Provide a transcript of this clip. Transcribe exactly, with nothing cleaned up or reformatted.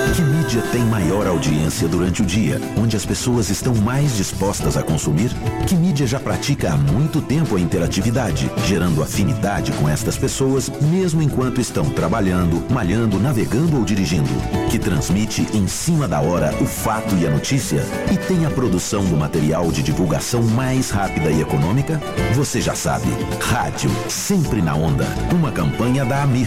Que mídia tem maior audiência durante o dia, onde as pessoas estão mais dispostas a consumir? Que mídia já pratica há muito tempo a interatividade, gerando afinidade com estas pessoas, mesmo enquanto estão trabalhando, malhando, navegando ou dirigindo? Que transmite em cima da hora o fato e a notícia? E tem a produção do material de divulgação mais rápida e econômica? Você já sabe. Rádio, sempre na onda. Uma campanha da Amir.